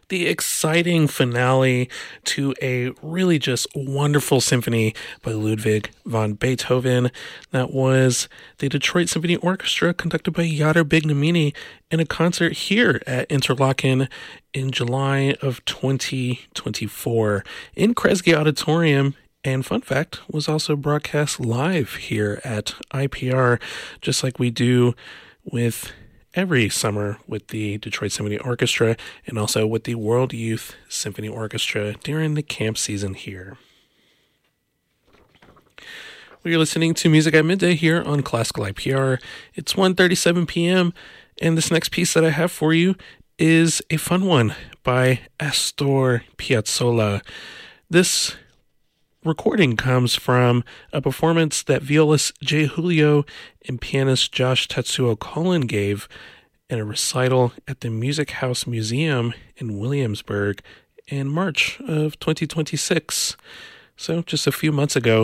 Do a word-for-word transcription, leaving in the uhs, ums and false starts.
the exciting finale to a really just wonderful symphony by Ludwig van Beethoven. That was the Detroit Symphony Orchestra conducted by Jader Bignamini in a concert here at Interlochen in July of twenty twenty-four in Kresge Auditorium. And fun fact, was also broadcast live here at I P R, just like we do with every summer with the Detroit Symphony Orchestra and also with the World Youth Symphony Orchestra during the camp season here. We are listening to Music at Midday here on Classical I P R. It's one thirty-seven p.m. and this next piece that I have for you is a fun one by Astor Piazzolla. This recording comes from a performance that violist Jay Julio and pianist Josh Tatsuo Cullen gave in a recital at the Music House Museum in Williamsburg in March of twenty twenty-six. So just a few months ago,